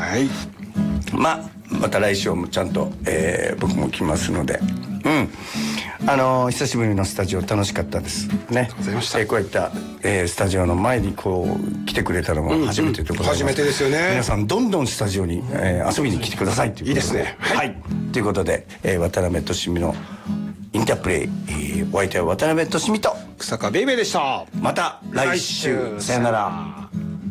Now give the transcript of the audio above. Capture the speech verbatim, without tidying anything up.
はい。 まあまた来週もちゃんと、えー、僕も来ますので、うんあのー、久しぶりのスタジオ楽しかったですね。 ありがとうございました。 えー、こういった、えー、スタジオの前にこう来てくれたのも初めてでございます、 うんうん、初めてですよね。 皆さんどんどんスタジオに、えー、遊びに来てくださいということで。 いいですね。 はい、はい、ということで、えー、渡辺俊美のインタープレイ、えー、お相手は渡辺俊美と草加ベイベーでした。 また来週、 来週さよなら。